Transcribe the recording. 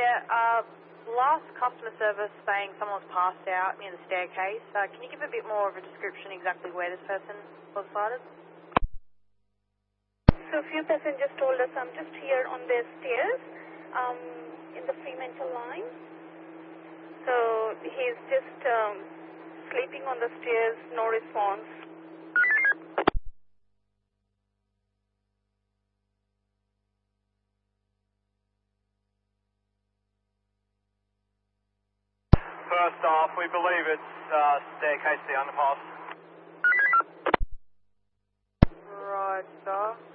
Last customer service saying someone was passed out near the staircase. Can you give a bit more of a description exactly where this person was sighted? So a few passengers told us I'm just here on the stairs in the Fremantle line. So he's just sleeping on the stairs, no response. First off, we believe it's staircase to the underpass. Right, sir.